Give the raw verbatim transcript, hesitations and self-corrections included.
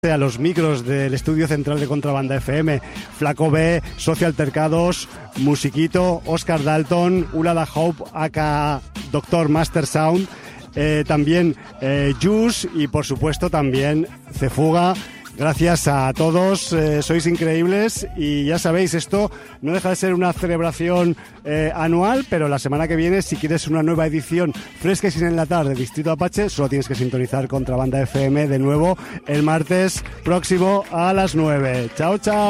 a los micros del estudio central de Contrabanda F M, Flaco B, Socio Altercados, Musiquito, Oscar Dalton, Ulala Hope, aka Doctor Master Sound, eh, también eh, Juice y por supuesto también Cefuga. Gracias a todos, eh, sois increíbles y ya sabéis, esto no deja de ser una celebración eh, anual, pero la semana que viene, si quieres una nueva edición fresca y sin enlatar de Distrito Apache, solo tienes que sintonizar Contrabanda F M de nuevo el martes próximo a las nueve. Chao, chao.